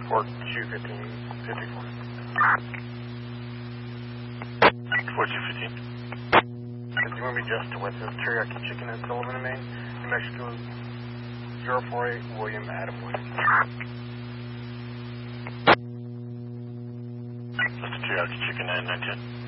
Port Q1554. Port Q15. Do you want to be just to west of Teriyaki Chicken in Sullivan, Maine, New Mexico, 048 William Adam Williams. That's the Teriyaki Chicken 919.